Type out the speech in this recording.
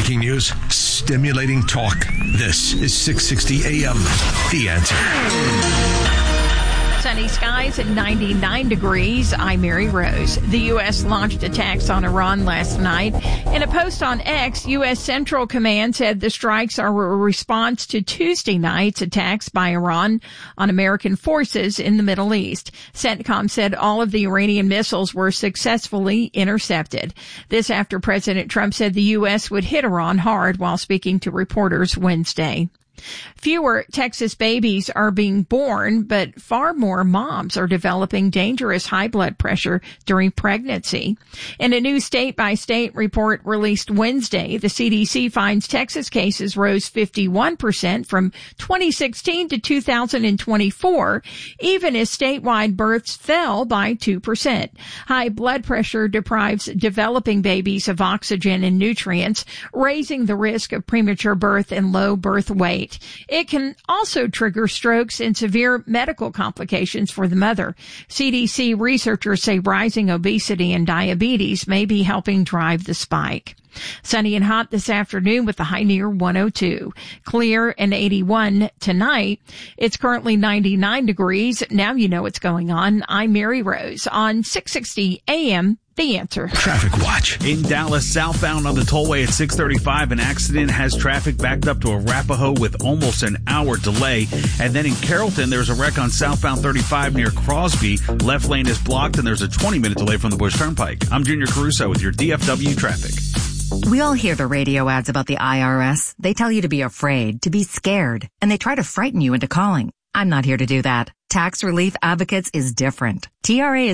Breaking news, stimulating talk. This is 660 AM. The Answer. Sunny skies at 99 degrees. I'm Mary Rose. The U.S. launched attacks on Iran last night. In a post on X, U.S. Central Command said the strikes are a response to Tuesday night's attacks by Iran on American forces in the Middle East. CENTCOM said all of the Iranian missiles were successfully intercepted. This after President Trump said the U.S. would hit Iran hard while speaking to reporters Wednesday. Fewer Texas babies are being born, but far more moms are developing dangerous high blood pressure during pregnancy. In a new state-by-state report released Wednesday, the CDC finds Texas cases rose 51% from 2016 to 2024, even as statewide births fell by 2%. High blood pressure deprives developing babies of oxygen and nutrients, raising the risk of premature birth and low birth weight. It can also trigger strokes and severe medical complications for the mother. CDC researchers say rising obesity and diabetes may be helping drive the spike. Sunny and hot this afternoon with the high near 102. Clear and 81 tonight. It's currently 99 degrees. Now you know what's going on. I'm Mary Rose on 660 AM. The Answer. Traffic watch. In Dallas, southbound on the tollway at 635, an accident has traffic backed up to Arapahoe with almost an hour delay. And then in Carrollton, there's a wreck on southbound 35 near Crosby. Left lane is blocked and there's a 20-minute delay from the Bush Turnpike. I'm Junior Caruso with your DFW traffic. We all hear the radio ads about the IRS. They tell you to be afraid, to be scared, and they try to frighten you into calling. I'm not here to do that. Tax Relief Advocates is different. TRA is